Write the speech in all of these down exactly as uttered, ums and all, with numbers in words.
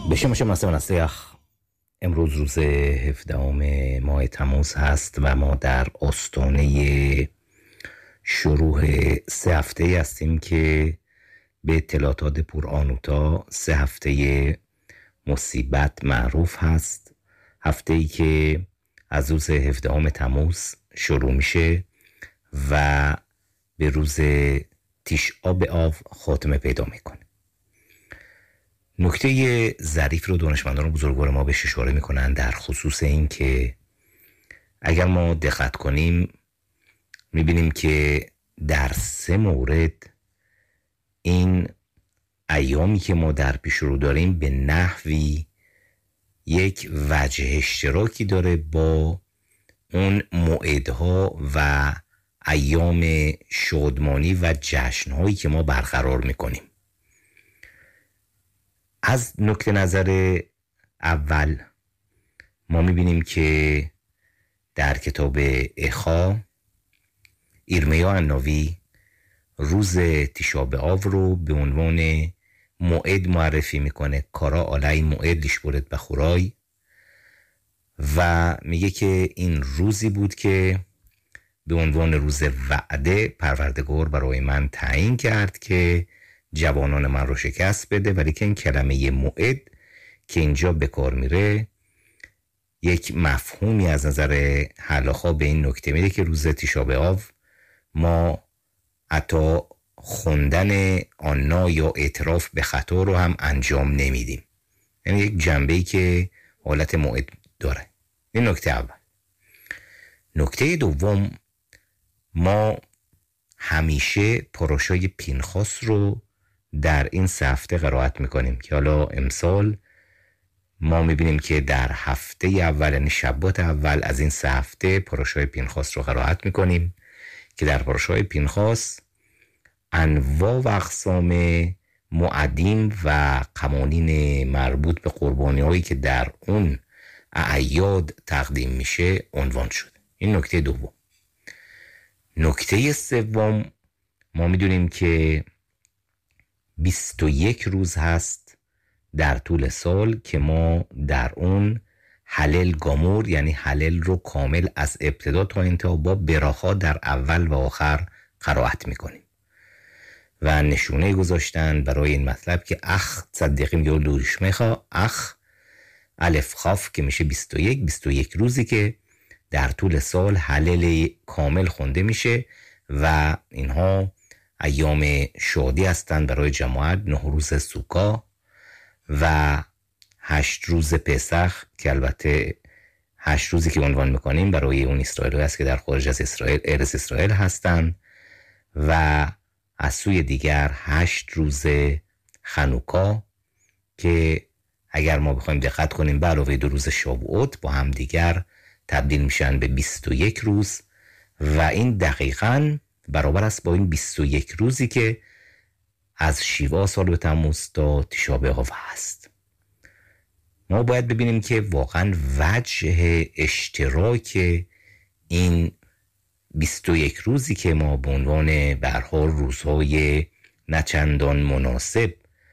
בשם השם نسته و نسیخ. امروز روز هفدهم ماه تموز هست و ما در آستانه شروع سه هفته هستیم که به تلاتاد پور آنوتا سه هفته مصیبت معروف هست. هفته ای که از روز هفدهم تموز شروع میشه و به روز تشعه بآب خاتمه پیدا میکنه. نکته ظریف رو دانشمندان و بزرگوار ما بهش اشاره میکنن در خصوص این که اگر ما دقت کنیم میبینیم که در سه مورد این ایامی که ما در پیش رو داریم به نحوی یک وجه اشتراکی داره با اون موعدها و ایام شادمانی و جشنهایی که ما برقرار میکنیم. از نکته نظر اول ما میبینیم که در کتاب اخا ایرمیا النبی روز تشعه بآب رو به عنوان موعد معرفی میکنه. کارا علی موعد لیشبورت بخورای و میگه که این روزی بود که به عنوان روز وعده پروردگار برای من تعیین کرد که جوانان من رو شکست بده، ولی که این کلمه موعد که اینجا به کار میره یک مفهومی از نظر حلاخا به این نکته میده که روز تشعه بآب ما حتی خوندن آنا یا اعتراف به خطا رو هم انجام نمیدیم، یعنی یک جنبه‌ای که حالت موعد داره. این نکته اول. نکته دوم، ما همیشه پاراشای پینخاس رو در این سه هفته قرائت میکنیم که حالا امسال ما میبینیم که در هفته اول یعنی شبات اول از این سه هفته پاراشای پینخاس رو قرائت میکنیم که در پاراشای پینخاس انواع و اقسام معدیم و قوانین مربوط به قربانی هایی که در اون اعیاد تقدیم میشه عنوان شده. این نکته دوم. نکته سوم، ما میدونیم که بیست و یک روز هست در طول سال که ما در اون حلل گامور یعنی حلل رو کامل از ابتدا تا انتها با براخا در اول و آخر قرائت میکنیم و نشونه گذاشتن برای این مطلب که اخ صدقیم یا لورشمخا اخ الف خاف که میشه بیست و یک بیست و یک روزی که در طول سال حلل کامل خونده میشه و اینها ایام شادی هستند برای جماعت. نه روز سوکا و هشت روز پسخ که البته هشت روزی که عنوان میکنیم برای اون اسرائیل هست که در خارج از اسرائیل ارس اسرائیل هستند و از سوی دیگر هشت روز خنوکا که اگر ما بخوایم دقت کنیم به علاوه دو روز شابوت با هم دیگر تبدیل میشن به بیست و یک روز و این دقیقاً برابر است با این بیست و یک روزی که از شیوا سال به تموز تا تشعه بآب هست. ما باید ببینیم که واقعا وجه اشتراک این بیست و یک روزی که ما به عنوان به هر حال روزهای نچندان مناسب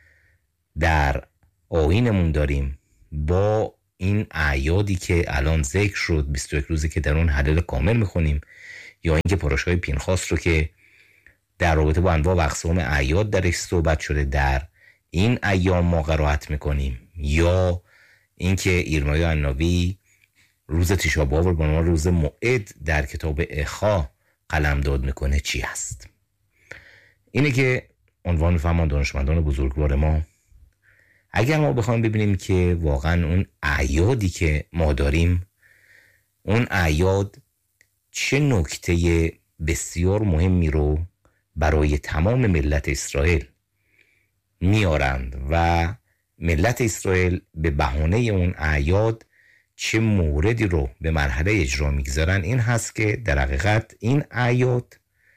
در آیینمون داریم با این اعیادی که الان ذکر شد، بیست و یک روزی که در اون حلل کامل میخونیم یا اینکه پاراشای پینخاس رو که در رابطه با انواع و اقسام اعیاد درش صحبت شده در این ایام ما قرائت میکنیم یا اینکه ایرمیا النبی روز تشعه بآب رو به عنوان روز موعد در کتاب اخا قلمداد میکنه چی هست. اینه که عنوان فرمان دانشمندان بزرگوار ما. اگر ما بخوایم ببینیم که واقعا اون اعیادی که ما داریم اون اعیاد چه نکته بسیار مهمی رو برای تمام ملت اسرائیل میارند و ملت اسرائیل به بهانه اون اعیاد چه موردی رو به مرحله اجرا میگذارن، این هست که در حقیقت این اعیاد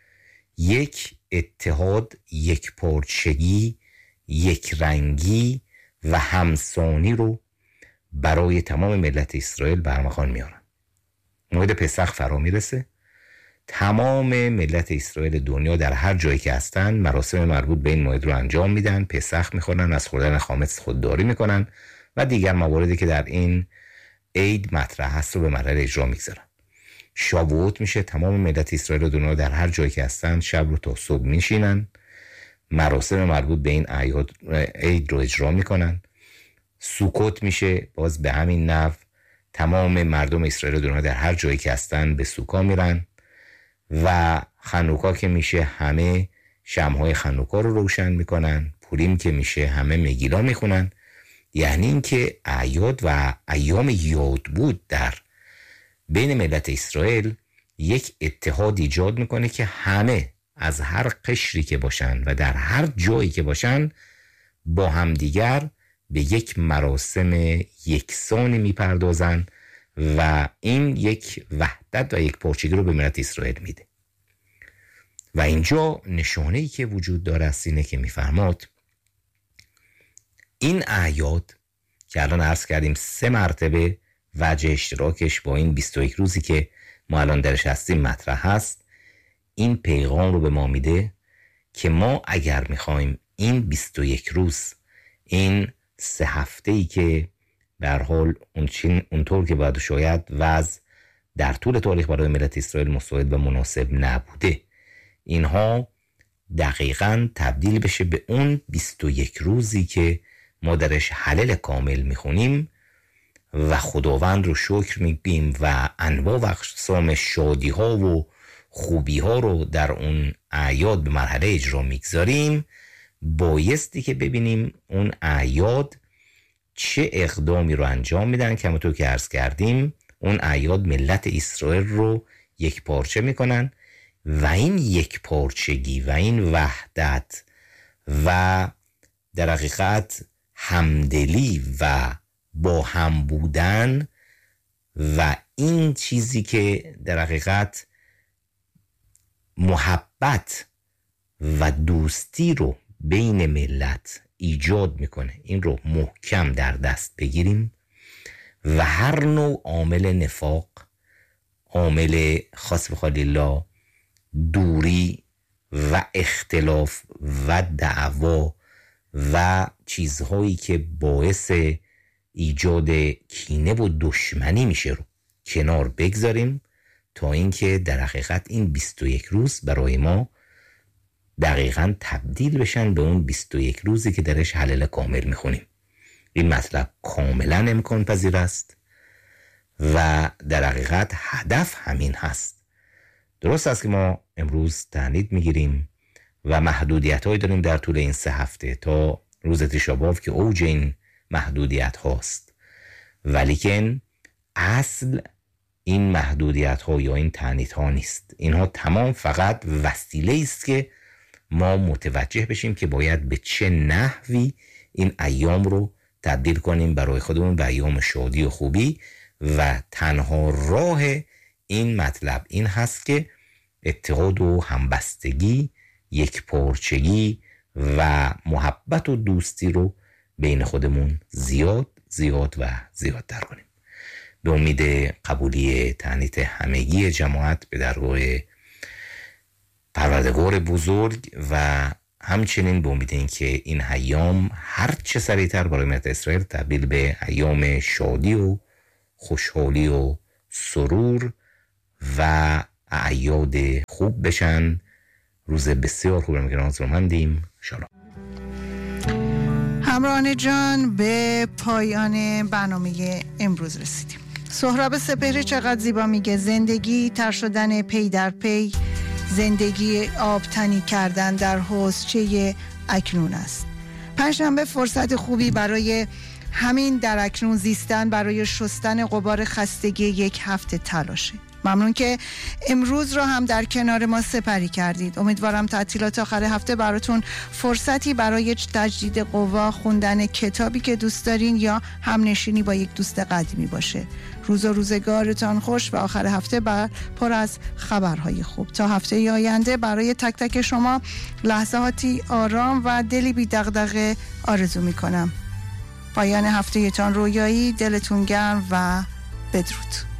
یک اتحاد، یک پارچگی، یک رنگی و همسانی رو برای تمام ملت اسرائیل برمخوان میارن. موعد پسخ فرا میرسه، تمام ملت اسرائیل دنیا در هر جایی که هستن مراسم مربوط به این موعد رو انجام میدن، پسخ میخورن، از خوردن خامس خودداری میکنن و دیگر مواردی که در این عید مطرح هست رو به مرحله اجرا میگذارن. شابوت میشه تمام ملت اسرائیل و دنیا در هر جایی که هستن شب رو تا صبح میشینن، مراسم مربوط به این اعیاد عید رو اجرا میکنن. سوکوت میشه باز به همین نحو تمام مردم اسرائیل و دنیا در هر جایی که هستن به سوکا میرن. و خنوکا که میشه همه شمعهای خنوکا رو روشن میکنن. پوریم که میشه همه مگیلا میخونن. یعنی این که اعیاد و ایام یاد بود در بین ملت اسرائیل یک اتحاد ایجاد میکنه که همه از هر قشری که باشن و در هر جایی که باشن با همدیگر به یک مراسم یکسانی میپردازن و این یک وحدت و یک پارچگی رو به ملت اسرائیل میده. و اینجا نشانه‌ای که وجود داره است اینه که میفرماد این اعیاد که الان عرض کردیم سه مرتبه وجه اشتراکش با این بیست و یک روزی که ما الان درش هستیم مطرح هست، این پیغام رو به ما میده که ما اگر میخوایم این بیست و یک روز، این سه هفته‌ای که به هر حال اونطور که باید شاید وضع در طول تاریخ برای ملت اسرائیل مساعد و مناسب نبوده، اینها دقیقاً تبدیل بشه به اون بیست و یک روزی که ما درش هلل کامل میخونیم و خداوند رو شکر میگیم و انواع و اقسام شادی ها و خوبی ها رو در اون اعیاد به مرحله اجرا میگذاریم. بایستی که ببینیم اون اعیاد چه اقدامی رو انجام میدن که همونطور که عرض کردیم اون اعیاد ملت اسرائیل رو یک پارچه میکنن و این یک پارچگی و این وحدت و در حقیقت همدلی و با هم بودن و این چیزی که در حقیقت محبت و دوستی رو بین ملت ایجاد میکنه، این رو محکم در دست بگیریم و هر نوع عامل نفاق، عامل خاص بخواد الله، دوری و اختلاف و دعوا و چیزهایی که باعث ایجاد کینه و دشمنی میشه رو کنار بگذاریم تا اینکه در حقیقت این بیست و یک روز برای ما دقیقاً تبدیل بشن به اون بیست و یک روزی که درش هلل کامل میخونیم. این مطلب کاملا امکان پذیر است و در حقیقت هدف همین هست. درست است که ما امروز تهنید میگیریم و محدودیت هایی داریم در طول این سه هفته تا روز تشریع بآب که اوج این محدودیت هاست، ولیکن اصل این محدودیت ها یا این تهنیت ها نیست. اینها تمام فقط وسیله است که ما متوجه بشیم که باید به چه نحوی این ایام رو تبدیل کنیم برای خودمون به ایام شادی و خوبی و تنها راه این مطلب این هست که اتحاد و همبستگی، یک پارچگی و محبت و دوستی رو بین خودمون زیاد زیاد و زیادتر کنیم. به امید قبولی تهنیت همگی جماعت به درگاه پروردگار بزرگ و همچنین به امید این که این ایام هر چه سریعتر برای ملت اسرائیل تبدیل به ایام شادی و خوشحالی و سرور و اعیاد خوب بشن. روز بسیار خوب رو میگران زرمندیم. شالام. همراهان جان، به پایان برنامه امروز رسیدیم. سهراب سپهری چقدر زیبا میگه زندگی تر شدن پی در پی، زندگی آبتنی کردن در حوضچه اکنون است. پنجشنبه فرصت خوبی برای همین در اکنون زیستن، برای شستن غبار خستگی یک هفته تلاشه. ممنون که امروز رو هم در کنار ما سپری کردید. امیدوارم تعطیلات آخر هفته براتون فرصتی برای تجدید قوا، خوندن کتابی که دوست دارین یا همنشینی با یک دوست قدیمی باشه. روز و روزگارتان خوش و آخر هفته بر پر از خبرهای خوب. تا هفته آینده برای تک تک شما لحظاتی آرام و دلی بی دغدغه آرزو میکنم. پایان هفته تان رویایی، دلتون گرم و بدرود.